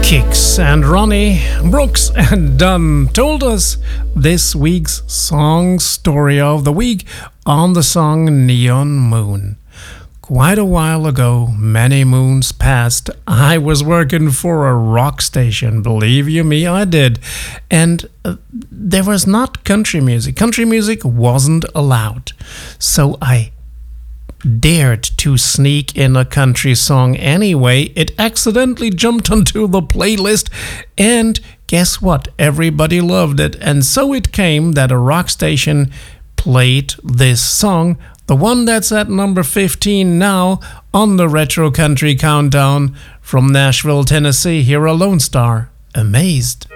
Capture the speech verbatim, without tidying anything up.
Kix and Ronnie, Brooks and Dunn told us this week's song story of the week on the song Neon Moon. Quite a while ago, many moons past, I was working for a rock station. Believe you me, I did. And uh, there was not country music. Country music wasn't allowed. So I dared to sneak in a country song anyway. It accidentally jumped onto the playlist, and guess what? Everybody loved it. And so it came that a rock station played this song, the one that's at number fifteen now on the Retro Country Countdown from Nashville, Tennessee. Here, a Lone Star, Amazed.